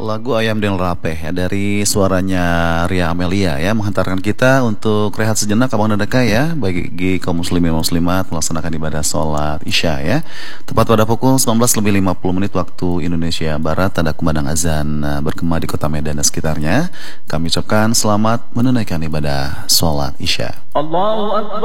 Lagu Ayam Del Rapeh ya, dari suaranya Ria Amelia ya, menghantarkan kita untuk rehat sejenak abang dan Deka ya, bagi kaum muslimin dan muslimat melaksanakan ibadah sholat isya ya. Tepat pada pukul 19:50 waktu Indonesia Barat, tanda kumandang azan bergema di kota Medan dan sekitarnya. Kami ucapkan selamat menunaikan ibadah sholat isya. Allahu Akbar.